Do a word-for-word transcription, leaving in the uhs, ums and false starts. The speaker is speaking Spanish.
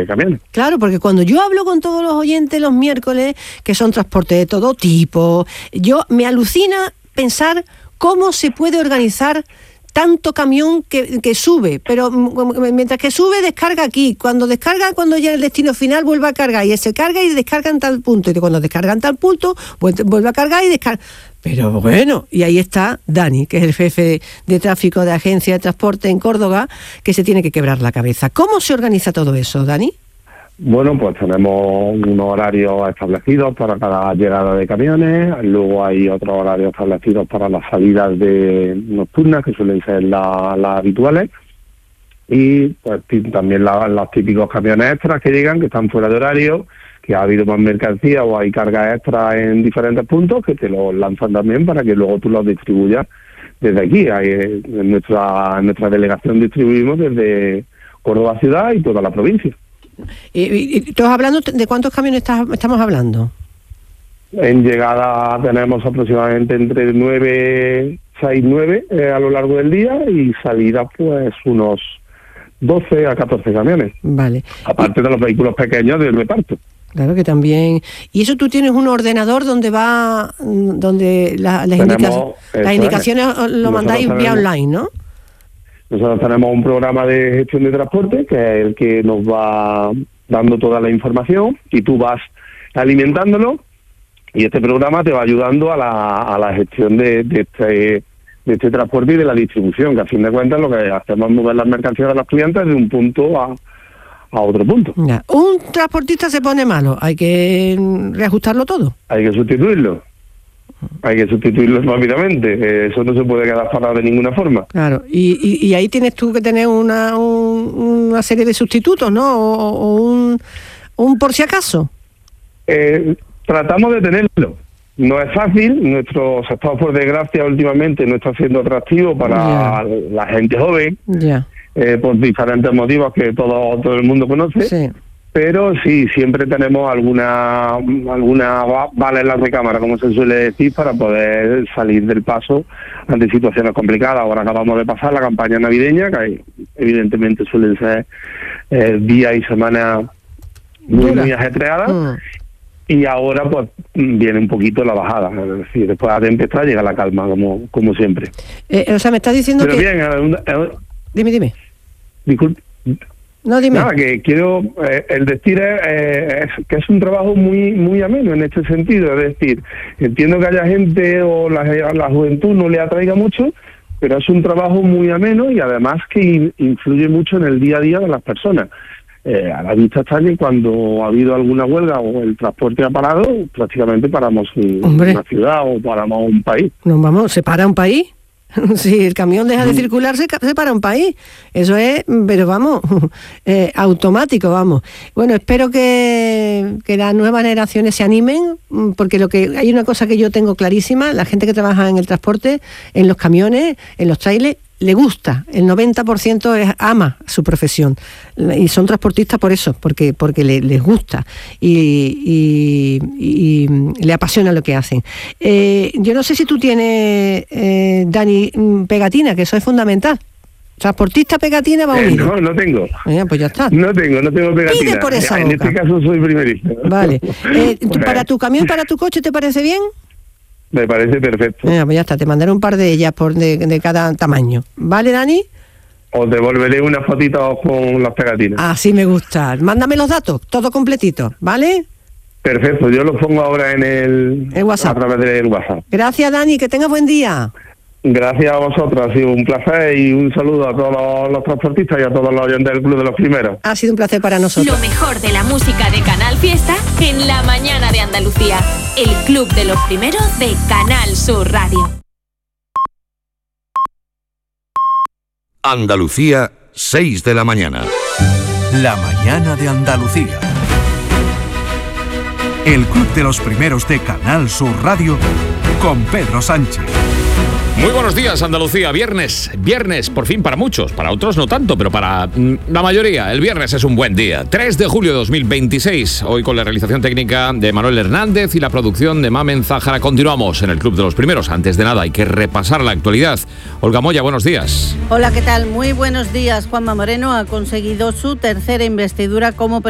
de camiones. Claro, porque cuando yo hablo con todos los oyentes los miércoles, que son transportes de todo tipo, yo me alucina pensar cómo se puede organizar tanto camión que, que sube, pero mientras que sube descarga aquí, cuando descarga, cuando llega el destino final vuelve a cargar, y se carga y descarga en tal punto, y cuando descarga en tal punto vuelve a cargar y descarga. Pero bueno, y ahí está Dani, que es el jefe de, de tráfico de Agencia de Transporte en Córdoba, que se tiene que quebrar la cabeza. ¿Cómo se organiza todo eso, Dani? Bueno, pues tenemos unos horarios establecidos para cada llegada de camiones, luego hay otros horarios establecidos para las salidas de nocturnas, que suelen ser las la habituales, y pues también la, los típicos camiones extras que llegan, que están fuera de horario, que ha habido más mercancía o hay cargas extras en diferentes puntos, que te los lanzan también para que luego tú los distribuyas desde aquí. Hay, en, nuestra, en nuestra delegación distribuimos desde Córdoba ciudad y toda la provincia. ¿Y, y, y estás hablando de cuántos camiones estás, estamos hablando? En llegada tenemos aproximadamente entre nueve, seis, nueve eh, a lo largo del día, y salida pues unos doce a catorce camiones. Vale. Aparte y, de los vehículos pequeños del reparto. Claro que también. Y eso tú tienes un ordenador donde va, donde la, las, indica, las indicaciones es. Lo mandáis vía tenemos, online, ¿no? Nosotros tenemos un programa de gestión de transporte que es el que nos va dando toda la información y tú vas alimentándolo, y este programa te va ayudando a la, a la gestión de, de este de este transporte y de la distribución, que a fin de cuentas lo que hacemos es mover las mercancías de los clientes de un punto a, a otro punto. Ya. Un transportista se pone malo, hay que reajustarlo todo. Hay que sustituirlo. Hay que sustituirlo rápidamente, eso no se puede quedar parado de ninguna forma. Claro, y, y, y ahí tienes tú que tener una, un, una serie de sustitutos, ¿no? O, o un, un por si acaso. Eh, tratamos de tenerlo. No es fácil, nuestro sector, por desgracia, últimamente no está siendo atractivo para yeah. la gente joven, yeah. eh, por diferentes motivos que todo, todo el mundo conoce. Sí. Pero sí, siempre tenemos alguna alguna bala en la recámara, como se suele decir, para poder salir del paso ante situaciones complicadas. Ahora acabamos de pasar la campaña navideña, que evidentemente suelen ser eh, días y semanas muy, muy ajetreadas, mm. y ahora pues viene un poquito la bajada. Es decir, después de la tempestad llega la calma, como como siempre. Eh, o sea, me estás diciendo Pero que... bien, eh, una, eh, dime, dime. Disculpe. No, dime. Nada, que quiero, eh, el decir es, eh, es que es un trabajo muy muy ameno en este sentido, es decir, entiendo que haya gente o la, la juventud no le atraiga mucho, pero es un trabajo muy ameno y además que in, influye mucho en el día a día de las personas. Eh, a la vista está que cuando ha habido alguna huelga o el transporte ha parado, prácticamente paramos un, una ciudad o paramos un país. No, vamos, ¿se para un país? Si el camión deja de circular, se, se para un país. Eso es, pero vamos, eh, automático, vamos. Bueno, espero que, que las nuevas generaciones se animen, porque lo que hay una cosa que yo tengo clarísima: la gente que trabaja en el transporte, en los camiones, en los trailers, le gusta. El noventa por ciento es, ama su profesión, y son transportistas por eso, porque porque le, les gusta y, y, y le apasiona lo que hacen. Eh, yo no sé si tú tienes, eh, Dani, pegatina, que eso es fundamental. Transportista pegatina va a unir. Eh, no, no tengo. Eh, pues ya está. No tengo, no tengo pegatina. Pide por esa en boca. este caso soy primerista. Vale. Eh, ¿Para tu camión, para tu coche, te parece bien? Me parece perfecto. Eh, pues ya está, te mandaré un par de ellas por de, de cada tamaño. ¿Vale, Dani? Os devolveré unas fotitos con las pegatinas. Así me gusta. Mándame los datos, todo completito, ¿vale? Perfecto, yo los pongo ahora en el, el WhatsApp. A través del WhatsApp. Gracias, Dani, que tengas buen día. Gracias a vosotros, ha sido un placer, y un saludo a todos los, los transportistas y a todos los oyentes del Club de los Primeros. Ha sido un placer para nosotros. Lo mejor de la música de Canal Fiesta en la mañana de Andalucía. El Club de los Primeros de Canal Sur Radio. Andalucía, seis de la mañana. La mañana de Andalucía. El Club de los Primeros de Canal Sur Radio con Pedro Sánchez. Muy buenos días, Andalucía. Viernes, viernes, por fin para muchos, para otros no tanto, pero para mm, la mayoría, el viernes es un buen día. tres de julio de dos mil veintiséis, hoy con la realización técnica de Manuel Hernández y la producción de Mamen Zájara. Continuamos en el Club de los Primeros. Antes de nada, hay que repasar la actualidad. Olga Moya, buenos días. Hola, ¿qué tal? Muy buenos días. Juanma Moreno ha conseguido su tercera investidura como presidente